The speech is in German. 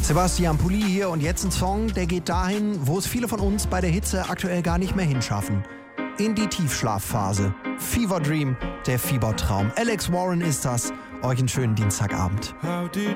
Sebastian Pulli hier und jetzt ein Song, der geht dahin, wo es viele von uns bei der Hitze aktuell gar nicht mehr hinschaffen. In die Tiefschlafphase. Fever Dream, der Fiebertraum. Alex Warren ist das. Euch einen schönen Dienstagabend.